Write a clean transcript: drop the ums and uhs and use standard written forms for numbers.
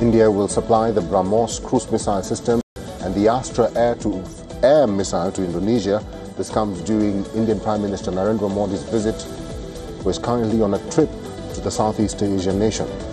India will supply the BrahMos cruise missile system and the Astra air-to-air missile to Indonesia. This comes during Indian Prime Minister Narendra Modi's visit, who is currently on a trip to the Southeast Asian nation.